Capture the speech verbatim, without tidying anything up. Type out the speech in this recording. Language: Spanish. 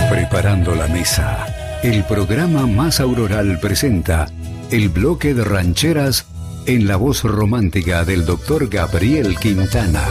Preparando la mesa. El programa más auroral presenta el bloque de rancheras en la voz romántica del doctor Gabriel Quintana.